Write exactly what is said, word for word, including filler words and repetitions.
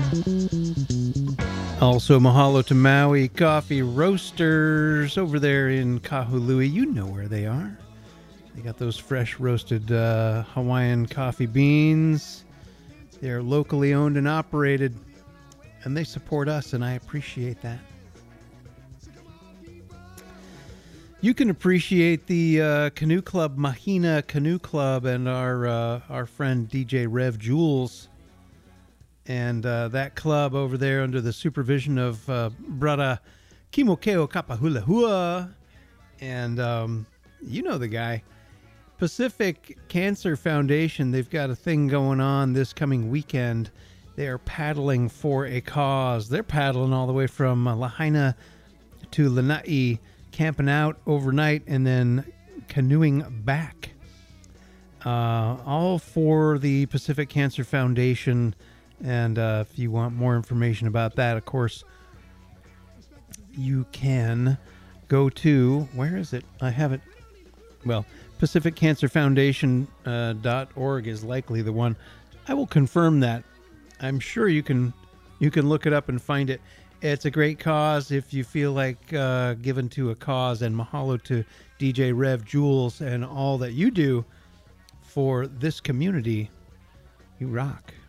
Also, mahalo to Maui Coffee Roasters over there in Kahului. You know where they are. They got those fresh roasted uh, Hawaiian coffee beans. They're locally owned and operated, and they support us, and I appreciate that. You can appreciate the uh, Canoe Club, Mahina Canoe Club, and our uh, our friend D J Rev Jules. And uh, that club over there under the supervision of uh, Brother Kimokeo Kapahulahua. And um, you know the guy. Pacific Cancer Foundation, they've got a thing going on this coming weekend. They are paddling for a cause. They're paddling all the way from uh, Lahaina to Lanai, camping out overnight and then canoeing back. Uh, all for the Pacific Cancer Foundation. And uh, if you want more information about that, of course, you can go to, where is it? I have it. Well, Pacific Cancer Foundation dot org is likely the one. I will confirm that. I'm sure you can you can look it up and find it. It's a great cause if you feel like uh, giving to a cause. And mahalo to D J Rev Jules and all that you do for this community. You rock.